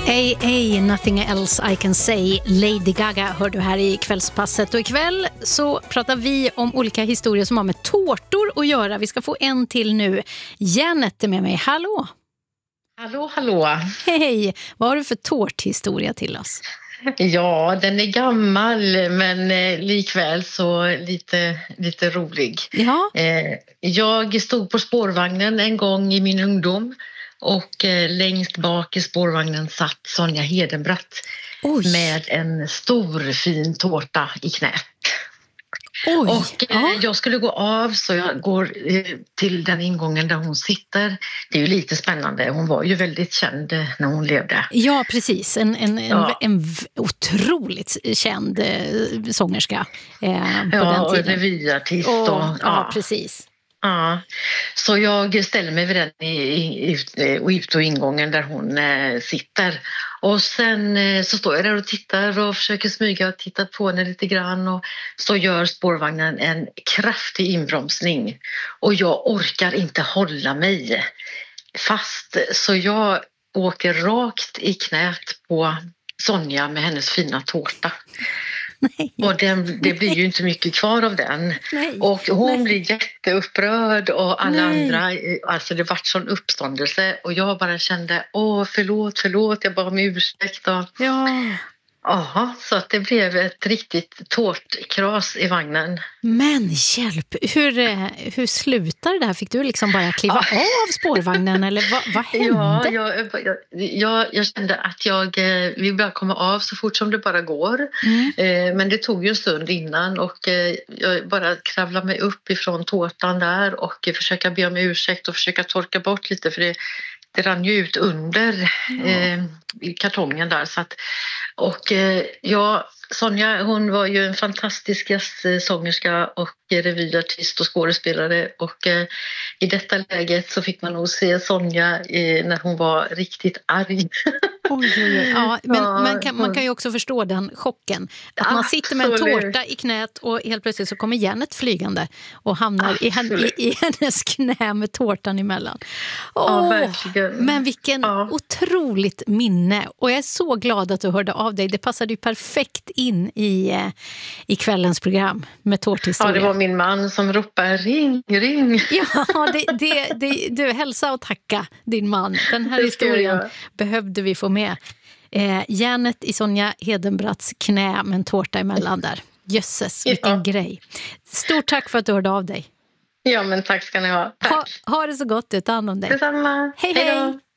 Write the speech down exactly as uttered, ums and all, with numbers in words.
A A, Nothing Else I Can Say, Lady Gaga hör du här i kvällspasset. Och ikväll så pratar vi om olika historier som har med tårtor att göra. Vi ska få en till nu. Janet är med mig. Hallå! Hallå, hallå! Hej! Vad har du för tårthistoria till oss? Ja, den är gammal men eh, likväl så lite, lite rolig. Ja. Eh, jag stod på spårvagnen en gång i min ungdom. Och eh, längst bak i spårvagnen satt Sonja Hedenbratt Oj. med en stor fin tårta i knät. Oj. Och eh, Ja. jag skulle gå av så jag går eh, till den ingången där hon sitter. Det är ju lite spännande. Hon var ju väldigt känd eh, när hon levde. Ja, precis. En, en, Ja. en, en v- otroligt känd eh, sångerska eh, på Ja, den och tiden. revyartist. Och, Och, ja, ja. precis. Ja, så jag ställer mig vid den i, i, i, och ut och ingången där hon eh, sitter. Och sen eh, så står jag där och tittar och försöker smyga och titta på henne lite grann. Och så gör spårvagnen en kraftig inbromsning. Och jag orkar inte hålla mig fast. Så jag åker rakt i knät på Sonja med hennes fina tårta. Nej. Och den, det blir ju inte mycket kvar av den. Nej. Och hon Nej. blir jätteupprörd och alla Nej. andra, alltså det vart sån uppståndelse och jag bara kände, åh förlåt, förlåt, jag bad om ursäkt. Och, Ja. aha, så att det blev ett riktigt tårtkras i vagnen. Men hjälp, hur, eh, hur slutade det här? Fick du liksom bara kliva Ja. av spårvagnen eller vad, vad hände? Ja, jag, jag, jag, jag kände att jag eh, vill bara komma av så fort som det bara går. Mm. Eh, men det tog ju en stund innan och eh, jag bara kravlade mig upp ifrån tårtan där och eh, försöka be om ursäkt och försöka torka bort lite för det, det rann ju ut under eh, i kartongen där. Så att, och eh, ja, Sonja hon var ju en fantastisk gästsångerska och revyartist och skådespelare och eh, i detta läget så fick man nog se Sonja eh, när hon var riktigt arg. Oj, oj, oj. Ja, men Ja, man, kan, man kan ju också förstå den chocken. Att man sitter med en Absolut. tårta i knät och helt plötsligt så kommer Janet flygande och hamnar i, hen- i, Absolut. i hennes knä med tårtan emellan. Ja, Åh, verkligen. men vilken Ja. otroligt minne. Och jag är så glad att du hörde av dig. Det passade ju perfekt in i, eh, i kvällens program med tårthistoria. Ja, det var min man som ropade ring, ring. Ja, det, det, det, du hälsa och tacka din man. Den här Det ska jag historien göra. behövde vi få med. Eh, Janet i Sonja Hedenbratts knä med en tårta emellan där. Jösses, vilken Ja. grej. Stort tack för att du hörde av dig. Ja, men tack ska ni ha. Tack. Ha, ha det så gott, du. Ta hand om dig. Detsamma. Hej, Hej då. hej!